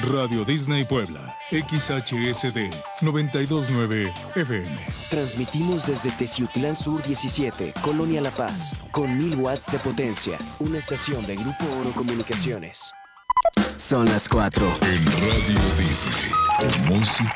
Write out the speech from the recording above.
Radio Disney Puebla, XHSD 929 FM. Transmitimos desde Teciutlán Sur 17, Colonia La Paz, con 1000 watts de potencia. Una estación de Grupo Oro Comunicaciones. Son las 4. En Radio Disney, música